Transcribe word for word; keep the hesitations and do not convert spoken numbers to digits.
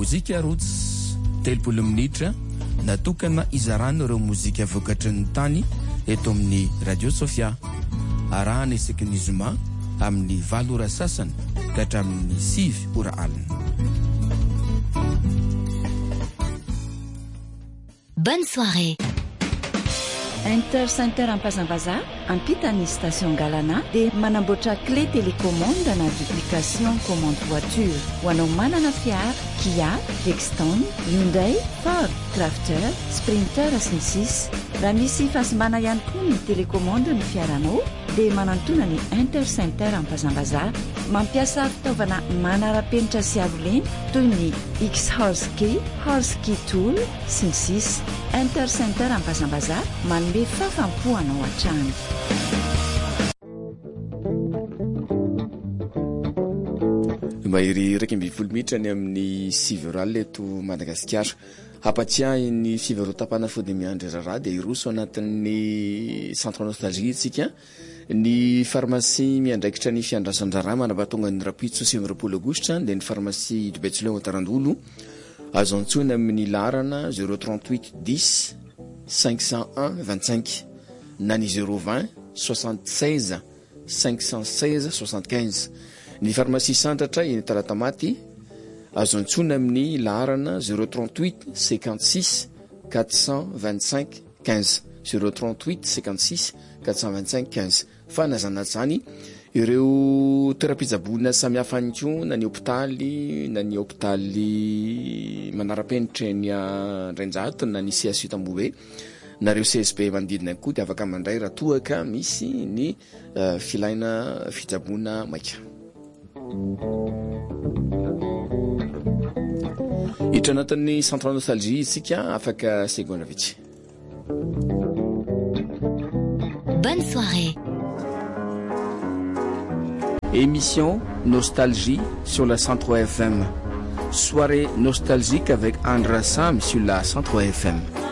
mozika roots telopolo minitra natokana izarana ireo mozika vokatry ny tany eto amin'ny radio Sofia. Arahana isaky ny zoma amin'ny valo ora sasany ka hatramin'ny sivy ora alina. Bonne soirée. Inter Center Ampazambaza ampita ny station Galana dia manamboatra clé télécommande na duplication commande voiture ho anao manana fiara Kia, Dexton, Hyundai, Ford, Crafter, Sprinter sy ny sisa. Raha misy fahasimana ihany koa ny télécommande ny fiaranao dia manantona ny Inter Center Ampazambaza mampiasa fitaovana manara-penitra sy aroleny toy ny X-Horse-Key, Horse-Key Tool sy ny sisa. Inter Center Ampazambaza manome fafampo anao an-trano. Mahery iraika amby folo minitra ny amin'ny sivy ora alina eto Madagasikara. Hampatsiahy ny fivarotapana fody miandry rara dia iroso anatin'ny centre nostalgie tsika ny pharmacie miandraikitra ny fiandrasan-drara manabatonga ny rapitso sy miroapolo aogositra dia ny pharmacie du Betlehem Tarandolo azo antsoina amin'ny larana zéro trente-huit dix cinq cent un vingt-cinq na ny zéro vingt soixante-seize cinq cent seize soixante-quinze. Ny pharmacie santatra eny Talatamaty azo antsoina amin'ny larana zéro trente-huit cinquante-six quatre cent vingt-cinq quinze zéro trente-huit cinquante-six quatre cent vingt-cinq quinze. Fa nazanat zany ireo toeram-pitsaboana samihafa ihany koa na ny hôpitaly na ny hôpitaly manara-penitra ny Andrinjato na ny C S U Tambobe na ireo C S B manodidina ihany koa dia afaka mandray raha toaka misy ny uh, filaina fitsaboana maika. Hitra anatin'ny centre nostalgie isika afaka segona vitsy. Bonne soirée. Émission Nostalgie sur la cent trois F M. Soirée nostalgique avec Andra Sam sur la cent trois F M.